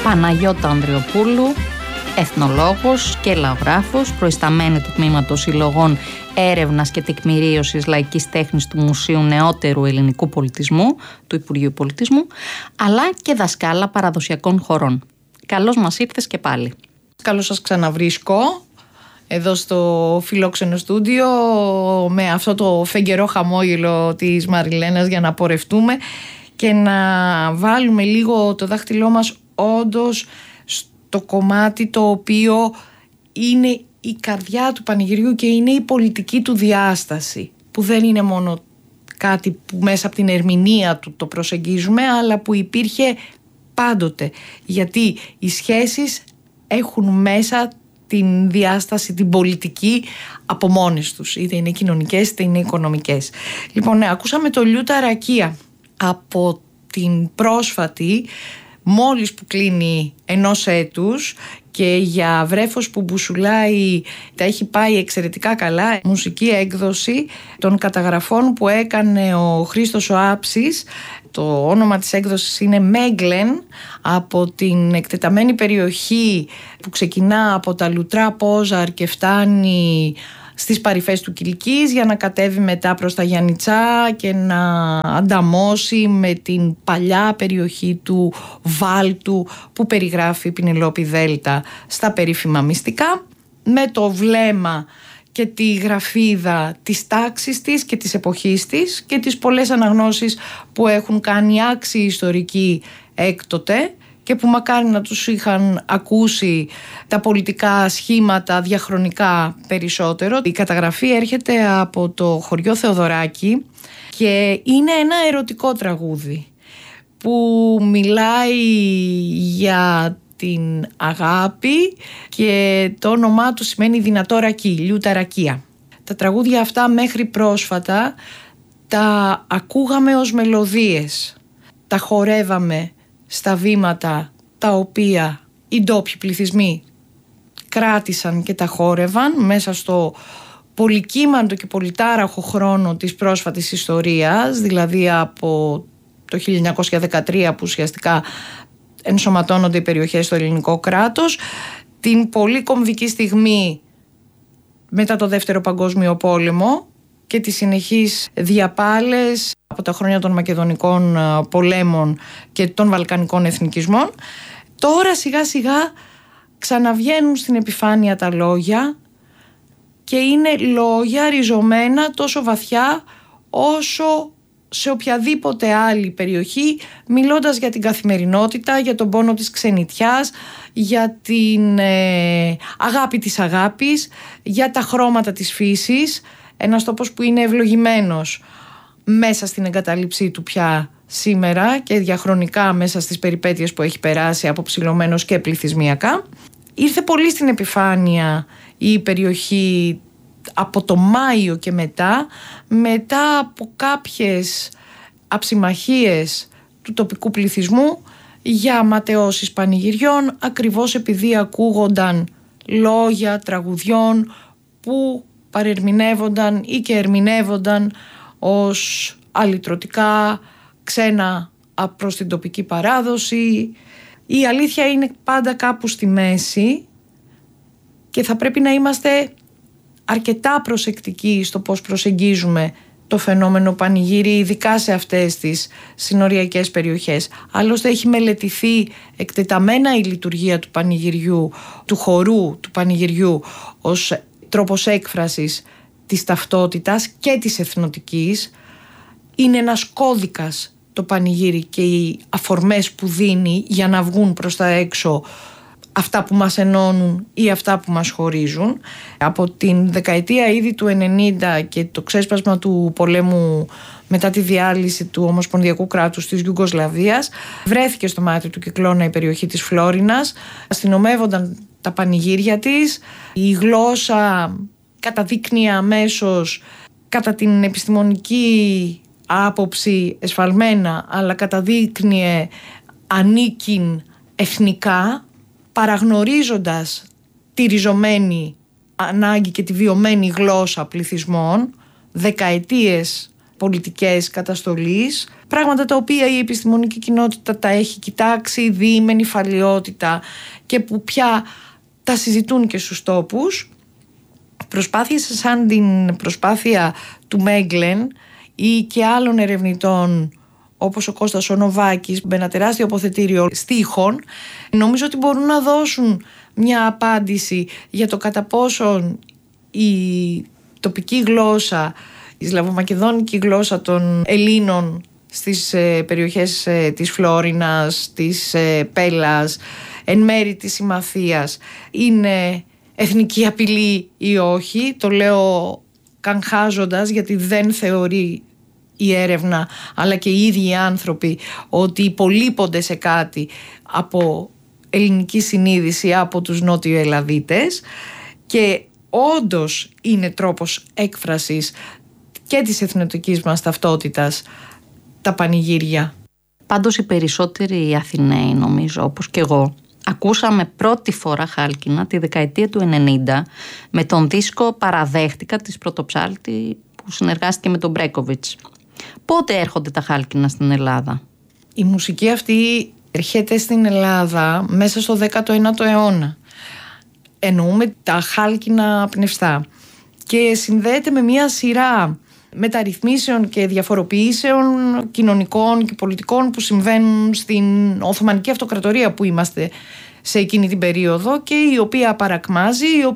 Παναγιώτα Ανδριοπούλου, εθνολόγος και λαογράφος, προϊσταμένη του Τμήματος Συλλογών Έρευνας και Τεκμηρίωσης Λαϊκής Τέχνης του Μουσείου Νεότερου Ελληνικού Πολιτισμού, του Υπουργείου Πολιτισμού, αλλά και δασκάλα παραδοσιακών χωρών. Καλώς μας ήρθες και πάλι. Καλώς σας ξαναβρίσκω εδώ στο φιλόξενο στούντιο με αυτό το φεγγερό χαμόγελο της Μαριλένας για να πορευτούμε και να βάλουμε λίγο το δάχτυλό μας όντως στο κομμάτι το οποίο είναι η καρδιά του πανηγυριού και είναι η πολιτική του διάσταση, που δεν είναι μόνο κάτι που μέσα από την ερμηνεία του το προσεγγίζουμε, αλλά που υπήρχε πάντοτε, γιατί οι σχέσεις έχουν μέσα την διάσταση, την πολιτική από μόνες τους, είτε είναι κοινωνικές είτε είναι οικονομικές. Λοιπόν, ακούσαμε το Λιούτα Ρακία από την πρόσφατη, μόλις που κλείνει ενός έτους, και για βρέφος που μπουσουλάει τα έχει πάει εξαιρετικά καλά, μουσική έκδοση των καταγραφών που έκανε ο Χρήστος ο Άψης. Το όνομα της έκδοσης είναι Μέγκλεν, από την εκτεταμένη περιοχή που ξεκινά από τα Λουτρά Πόζαρ και φτάνει στις παρυφές του Κιλκής για να κατέβει μετά προς τα Γιαννιτσά και να ανταμώσει με την παλιά περιοχή του Βάλτου που περιγράφει η Πηνελόπη Δέλτα στα περίφημα μυστικά, με το βλέμμα και τη γραφίδα της τάξης της και της εποχής της και τις πολλές αναγνώσεις που έχουν κάνει άξιοι ιστορικοί έκτοτε και που μακάρι να τους είχαν ακούσει τα πολιτικά σχήματα διαχρονικά περισσότερο. Η καταγραφή έρχεται από το χωριό Θεοδωράκη και είναι ένα ερωτικό τραγούδι που μιλάει για την αγάπη και το όνομά του σημαίνει δυνατό ρακί, Λιούτα Ρακία. Τα τραγούδια αυτά μέχρι πρόσφατα τα ακούγαμε ως μελωδίες, τα χορεύαμε στα βήματα τα οποία οι ντόπιοι πληθυσμοί κράτησαν και τα χόρευαν μέσα στο πολυκύμαντο και πολυτάραχο χρόνο της πρόσφατης ιστορίας, δηλαδή από το 1913 που ουσιαστικά ενσωματώνονται οι περιοχές στο ελληνικό κράτος, την πολύ κομβική στιγμή μετά το Δεύτερο Παγκόσμιο Πόλεμο και τις συνεχείς διαπάλες από τα χρόνια των Μακεδονικών πολέμων και των Βαλκανικών εθνικισμών. Τώρα σιγά σιγά ξαναβγαίνουν στην επιφάνεια τα λόγια και είναι λόγια ριζωμένα τόσο βαθιά όσο σε οποιαδήποτε άλλη περιοχή, μιλώντας για την καθημερινότητα, για τον πόνο της ξενιτιάς, για την αγάπη της αγάπης, για τα χρώματα της φύσης. Ένας τόπος που είναι ευλογημένος μέσα στην εγκατάλειψή του πια σήμερα και διαχρονικά μέσα στις περιπέτειες που έχει περάσει, αποψηλωμένος και πληθυσμιακά. Ήρθε πολύ στην επιφάνεια η περιοχή από το Μάιο και μετά από κάποιες αψημαχίες του τοπικού πληθυσμού για ματαιώσεις πανηγυριών, ακριβώς επειδή ακούγονταν λόγια τραγουδιών που παρερμηνεύονταν ή και ερμηνεύονταν ως αλυτρωτικά, ξένα προς την τοπική παράδοση. Η αλήθεια είναι πάντα κάπου στη μέση και θα πρέπει να είμαστε αρκετά προσεκτικοί στο πώς προσεγγίζουμε το φαινόμενο πανηγύρι, ειδικά σε αυτές τις συνοριακές περιοχές. Άλλωστε έχει μελετηθεί εκτεταμένα η λειτουργία του πανηγυριού, του χορού του πανηγυριού ως τρόπος έκφρασης της ταυτότητας και της εθνοτικής. Είναι ένας κώδικας το πανηγύρι και οι αφορμές που δίνει για να βγουν προς τα έξω αυτά που μας ενώνουν ή αυτά που μας χωρίζουν. Από την δεκαετία ήδη του 90 και το ξέσπασμα του πολέμου μετά τη διάλυση του Ομοσπονδιακού κράτους της Ιουγκοσλαβίας, βρέθηκε στο μάτι του κυκλώνα η περιοχή της Φλόρινας, αστυνομεύονταν τα πανηγύρια της, η γλώσσα καταδείκνυε αμέσως κατά την επιστημονική άποψη εσφαλμένα, αλλά καταδείκνυε ανήκειν εθνικά, παραγνωρίζοντας τη ριζωμένη ανάγκη και τη βιωμένη γλώσσα πληθυσμών, δεκαετίες πολιτικές καταστολής, πράγματα τα οποία η επιστημονική κοινότητα τα έχει κοιτάξει, δει με νηφαλιότητα και που πια τα συζητούν και στους τόπους. Προσπάθειες σαν την προσπάθεια του Μέγκλεν ή και άλλων ερευνητών όπως ο Κώστας ο Νοβάκης με ένα τεράστιο αποθετήριο στίχων, νομίζω ότι μπορούν να δώσουν μια απάντηση για το κατά πόσον η τοπική γλώσσα, η σλαβομακεδόνικη γλώσσα των Ελλήνων στις περιοχές της Φλόρινας, της Πέλας, εν μέρη της Συμμαθίας είναι εθνική απειλή ή όχι. Το λέω καγχάζοντας, γιατί δεν θεωρεί η έρευνα αλλά και οι ίδιοι οι άνθρωποι ότι υπολείπονται σε κάτι από ελληνική συνείδηση, από τους Νότιο Ελλαδίτες, και όντως είναι τρόπος έκφρασης και της εθνοτικής μας ταυτότητας τα πανηγύρια. Πάντως οι περισσότεροι Αθηναίοι, νομίζω, όπως και εγώ, ακούσαμε πρώτη φορά χάλκινα τη δεκαετία του 90 με τον δίσκο «Παραδέχτηκα» της Πρωτοψάλτη που συνεργάστηκε με τον Μπρέκοβιτς. Πότε έρχονται τα χάλκινα στην Ελλάδα? Η μουσική αυτή έρχεται στην Ελλάδα μέσα στο 19ο αιώνα. Εννοούμε τα χάλκινα πνευστά και συνδέεται με μια σειρά μεταρρυθμίσεων και διαφοροποιήσεων κοινωνικών και πολιτικών που συμβαίνουν στην Οθωμανική Αυτοκρατορία που είμαστε σε εκείνη την περίοδο και η οποία παρακμάζει,